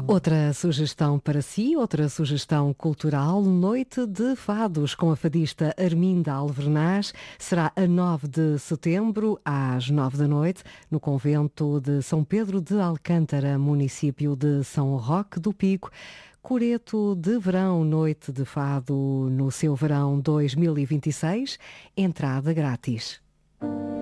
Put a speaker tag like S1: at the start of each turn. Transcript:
S1: Outra sugestão para si, outra sugestão cultural, Noite de Fados com a fadista Arminda Alvernaz, será a 9 de setembro, às 9 da noite, no convento de São Pedro de Alcântara, município de São Roque do Pico. Coreto de Verão, Noite de Fado no seu verão 2026, entrada grátis.